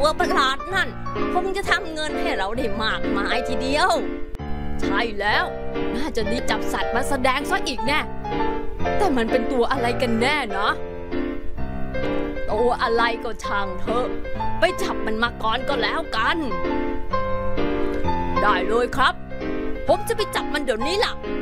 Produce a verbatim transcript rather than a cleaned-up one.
ตัวประหลาดนั่นคงจะทำเงินให้เราได้มากมายทีเดียวใช่แล้วน่าจะดีจับสัตว์มาแสดงซะอีกแน่แต่มันเป็นตัวอะไรกันแน่นะตัวอะไรก็ช่างเถอะไปจับมันมาก่อนก็แล้วกันได้เลยครับผมจะไปจับมันเดี๋ยวนี้ล่ะ